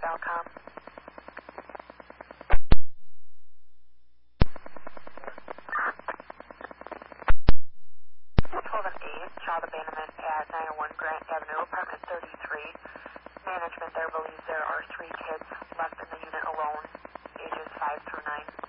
Alcom. 12 and 8, child abandonment at 901 Grant Avenue, apartment 33. Management there believes there are 3 kids left in the unit alone, ages 5 through 9.